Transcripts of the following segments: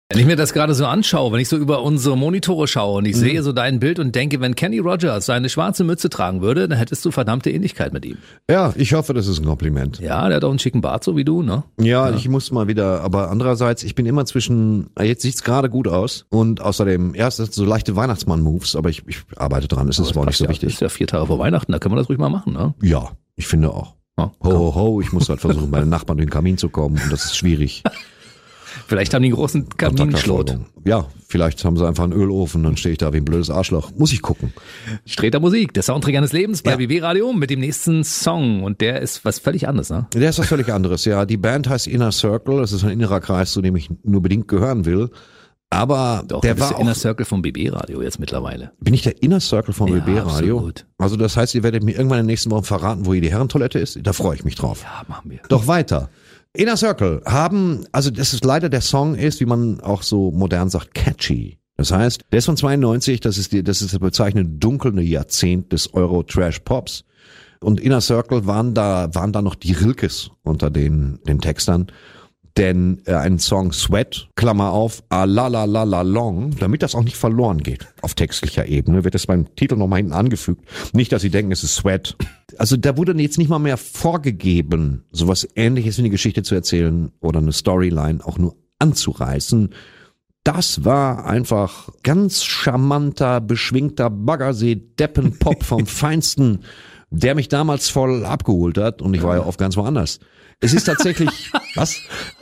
Wenn ich mir das gerade so anschaue, wenn ich so über unsere Monitore schaue und ich sehe so dein Bild und denke, wenn Kenny Rogers seine schwarze Mütze tragen würde, dann hättest du verdammte Ähnlichkeit mit ihm. Ja, ich hoffe, das ist ein Kompliment. Ja, der hat auch einen schicken Bart, so wie du, ne? Ja, ich muss mal wieder, aber andererseits, ich bin immer jetzt sieht's gerade gut aus und außerdem, erst so leichte Weihnachtsmann-Moves, aber ich arbeite dran, es ist aber auch nicht so wichtig. Das ist ja 4 Tage vor Weihnachten, da können wir das ruhig mal machen, ne? Ja, ich finde auch. Ja, Ho, ho, ho, ich muss halt versuchen, bei den Nachbarn durch den Kamin zu kommen und das ist schwierig. Vielleicht haben die einen großen Kaminschlot. Ja, vielleicht haben sie einfach einen Ölofen, dann stehe ich da wie ein blödes Arschloch. Muss ich gucken. Streter Musik, der Soundtrack eines Lebens bei BB Radio mit dem nächsten Song. Und der ist was völlig anderes, ne? Der ist was völlig anderes, ja. Die Band heißt Inner Circle. Das ist ein innerer Kreis, zu dem ich nur bedingt gehören will. Aber Doch, der du bist war der Inner Circle vom BB Radio jetzt mittlerweile. Bin ich der Inner Circle vom Ja, BB Radio? absolut. Also das heißt, ihr werdet mir irgendwann in den nächsten Wochen verraten, wo hier die Herrentoilette ist? Da freue ich mich drauf. Ja, machen wir. Doch weiter. Inner Circle haben, also das ist leider, der Song ist, wie man auch so modern sagt, catchy. Das heißt, der ist von 92, das ist das bezeichnete dunkle Jahrzehnt des Euro-Trash-Pops. Und Inner Circle waren da noch die Rilkes unter den Textern. Denn ein Song Sweat, Klammer auf, a la la la la long, damit das auch nicht verloren geht auf textlicher Ebene, wird das beim Titel nochmal hinten angefügt. Nicht, dass Sie denken, es ist Sweat. Also da wurde jetzt nicht mal mehr vorgegeben, sowas Ähnliches wie eine Geschichte zu erzählen oder eine Storyline auch nur anzureißen. Das war einfach ganz charmanter, beschwingter Baggersee-Deppenpop vom Feinsten, der mich damals voll abgeholt hat und ich war ja oft ganz woanders. Es ist tatsächlich, was?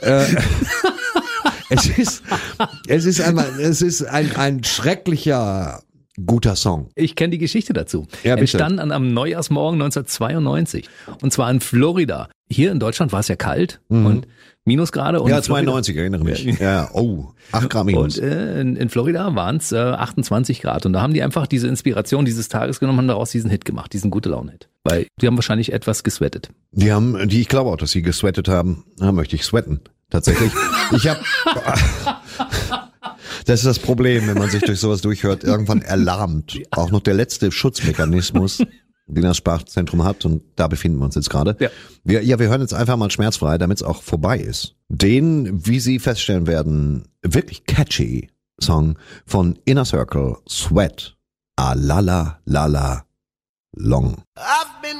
Es ist ein schrecklicher, guter Song. Ich kenne die Geschichte dazu. Ja, bitte. Entstand am Neujahrsmorgen 1992. Und zwar in Florida. Hier in Deutschland war es ja kalt und Minusgrade. Und Ja, 92, erinnere mich. Ja, 8 Grad minus. Und in Florida waren es 28 Grad. Und da haben die einfach diese Inspiration dieses Tages genommen und haben daraus diesen Hit gemacht, diesen Gute-Laune-Hit. Weil die haben wahrscheinlich etwas gesweatet. Ich glaube auch, dass sie gesweatet haben. Da möchte ich sweaten. Tatsächlich. Das ist das Problem, wenn man sich durch sowas durchhört, irgendwann erlahmt. Auch noch der letzte Schutzmechanismus, den das Sprachzentrum hat, und da befinden wir uns jetzt gerade. Ja. Wir hören jetzt einfach mal schmerzfrei, damit es auch vorbei ist. Den, wie Sie feststellen werden, wirklich catchy Song von Inner Circle, Sweat, a la la la la long.